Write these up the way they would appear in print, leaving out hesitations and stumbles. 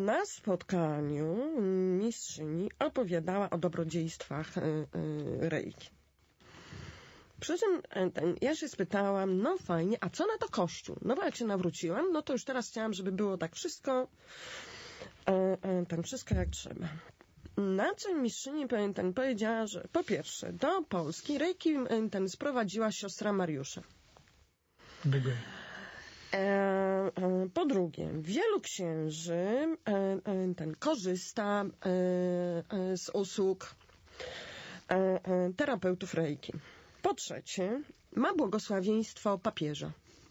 Na spotkaniu mistrzyni opowiadała o dobrodziejstwach reiki. Przy czym ja się spytałam, no fajnie, a co na to Kościół? No bo jak się nawróciłam, no to już teraz chciałam, żeby było tak wszystko, wszystko jak trzeba. Na co mistrzyni powiedziała, że po pierwsze, do Polski reiki sprowadziła siostra Mariusza. Po drugie, wielu księży korzysta z usług terapeutów reiki. Po trzecie, ma błogosławieństwo papieża.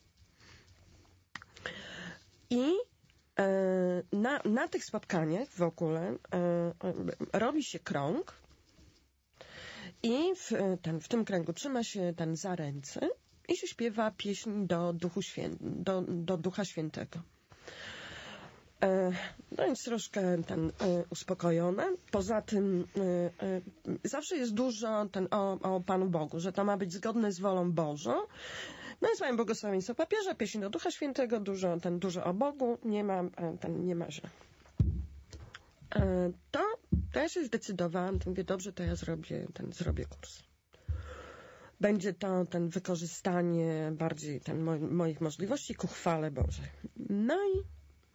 I na tych spotkaniach w ogóle robi się krąg i w tym kręgu trzyma się za ręce i się śpiewa pieśń do Ducha Świętego. No więc troszkę uspokojone. Poza tym zawsze jest dużo o Panu Bogu, że to ma być zgodne z wolą Bożą. No więc mają błogosławieństwo papieża, pieśń do Ducha Świętego, dużo o Bogu, nie ma że. To ja się zdecydowałam, to mówię, dobrze, to ja zrobię kurs. Będzie to wykorzystanie bardziej moich możliwości ku chwale Bożej. No i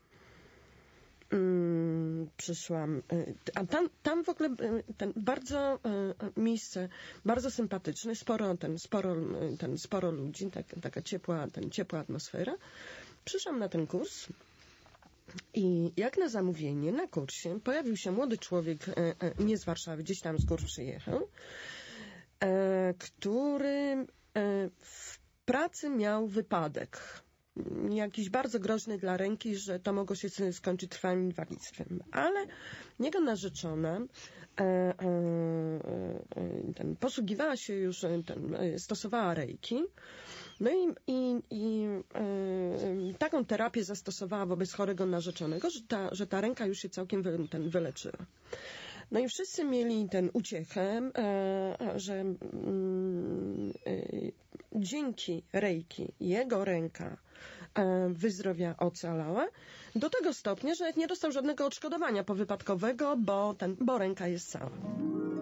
przyszłam, a tam w ogóle bardzo miejsce, bardzo sympatyczne, sporo ludzi, taka ciepła atmosfera. Przyszłam na ten kurs i jak na zamówienie na kursie pojawił się młody człowiek, nie z Warszawy, gdzieś tam z gór przyjechał, który w pracy miał wypadek. Jakiś bardzo groźny dla ręki, że to mogło się skończyć trwałym inwalidztwem. Ale jego narzeczona posługiwała się już, stosowała reiki. No i taką terapię zastosowała wobec chorego narzeczonego, że ta ręka już się całkiem wyleczyła. No i wszyscy mieli uciechę, że dzięki reiki jego ręka ocalała, do tego stopnia, że nie dostał żadnego odszkodowania powypadkowego, bo ręka jest cała.